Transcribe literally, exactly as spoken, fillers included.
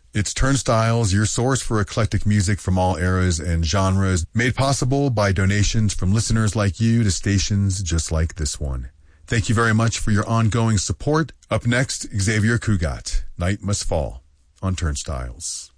It's Turnstiles, your source for eclectic music from all eras and genres, made possible by donations from listeners like you to stations just like this one. Thank you very much for your ongoing support. Up next, Xavier Cugat, Night Must Fall on Turnstiles.